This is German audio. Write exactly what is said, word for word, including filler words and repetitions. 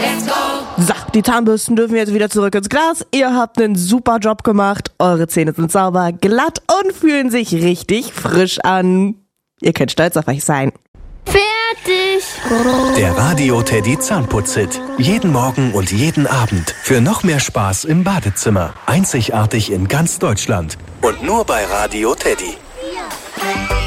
So, die Zahnbürsten dürfen jetzt wieder zurück ins Glas. Ihr habt einen super Job gemacht. Eure Zähne sind sauber, glatt und fühlen sich richtig frisch an. Ihr könnt stolz auf euch sein. Fertig! Der Radio Teddy Zahnputz-Hit. Jeden Morgen und jeden Abend. Für noch mehr Spaß im Badezimmer. Einzigartig in ganz Deutschland. Und nur bei Radio Teddy. Ja.